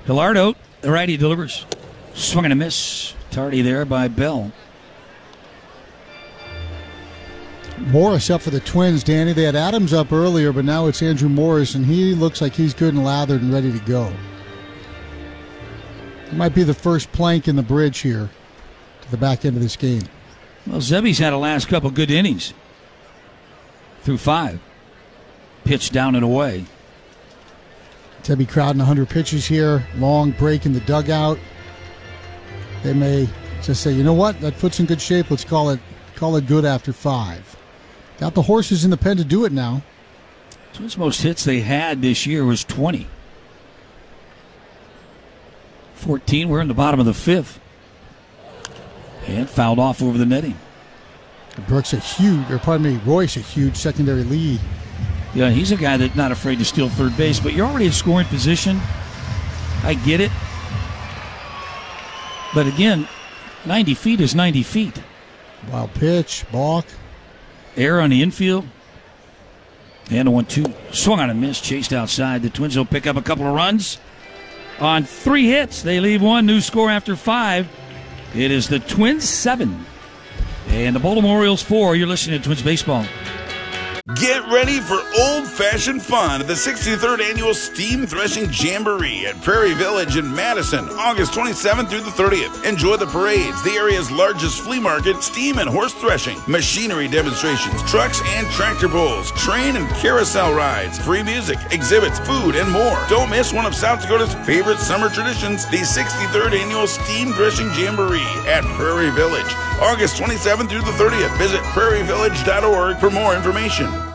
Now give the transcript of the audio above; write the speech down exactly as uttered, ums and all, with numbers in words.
Gallardo, the righty, delivers. Swung and a miss. Tardy there by Bell. Morris up for the Twins, Danny. They had Adams up earlier, but now it's Andrew Morris, and he looks like he's good and lathered and ready to go. It might be the first plank in the bridge here to the back end of this game. Well, Zebby's had a last couple good innings through five. Pitch down and away. Zebby crowding one hundred pitches here. Long break in the dugout. They may just say, you know what? That foot's in good shape. Let's call it call it good after five. Got the horses in the pen to do it now. Twins' most hits they had this year was twenty. fourteen, we're in the bottom of the fifth. And fouled off over the netting. Brooks a huge, or pardon me, Royce a huge secondary lead. Yeah, he's a guy that's not afraid to steal third base, but you're already in scoring position. I get it. But again, ninety feet is ninety feet. Wild pitch, balk. Air on the infield. And a one two. Swung on a miss, chased outside. The Twins will pick up a couple of runs. On three hits, they leave one. New score after five. It is the Twins seven. And the Baltimore Orioles four. You're listening to Twins Baseball. Get ready for old-fashioned fun at the sixty-third Annual Steam Threshing Jamboree at Prairie Village in Madison, August twenty-seventh through the thirtieth. Enjoy the parades, the area's largest flea market, steam and horse threshing, machinery demonstrations, trucks and tractor pulls, train and carousel rides, free music, exhibits, food, and more. Don't miss one of South Dakota's favorite summer traditions, the sixty-third Annual Steam Threshing Jamboree at Prairie Village, August twenty-seventh through the thirtieth. Visit prairie village dot org for more information.